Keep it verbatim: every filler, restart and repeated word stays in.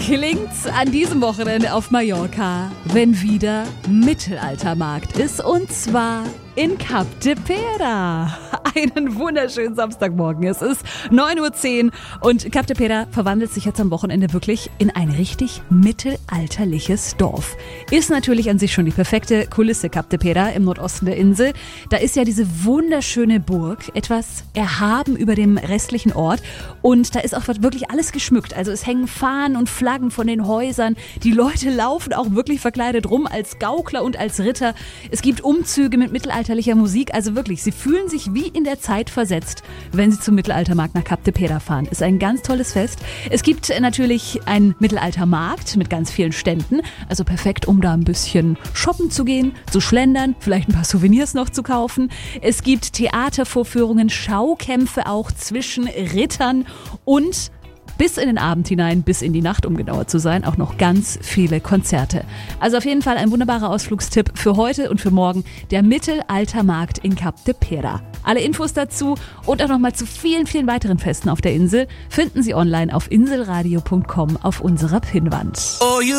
klingt's an diesem Wochenende auf Mallorca, wenn wieder Mittelaltermarkt ist, und zwar in Capdepera. Einen wunderschönen Samstagmorgen. Es ist neun Uhr zehn und Capdepera verwandelt sich jetzt am Wochenende wirklich in ein richtig mittelalterliches Dorf. Ist natürlich an sich schon die perfekte Kulisse, Capdepera im Nordosten der Insel. Da ist ja diese wunderschöne Burg, etwas erhaben über dem restlichen Ort, und da ist auch wirklich alles geschmückt. Also es hängen Fahnen und Flaggen von den Häusern. Die Leute laufen auch wirklich verkleidet rum als Gaukler und als Ritter. Es gibt Umzüge mit mittelalterlicher Musik. Also wirklich, sie fühlen sich wie in der Zeit versetzt, wenn sie zum Mittelaltermarkt nach Capdepera fahren. Ist ein ganz tolles Fest. Es gibt natürlich einen Mittelaltermarkt mit ganz vielen Ständen. Also perfekt, um da ein bisschen shoppen zu gehen, zu schlendern, vielleicht ein paar Souvenirs noch zu kaufen. Es gibt Theatervorführungen, Schaukämpfe auch zwischen Rittern und bis in den Abend hinein, bis in die Nacht, um genauer zu sein, auch noch ganz viele Konzerte. Also auf jeden Fall ein wunderbarer Ausflugstipp für heute und für morgen, der Mittelaltermarkt in Capdepera. Alle Infos dazu und auch nochmal zu vielen, vielen weiteren Festen auf der Insel finden Sie online auf inselradio punkt com auf unserer Pinnwand.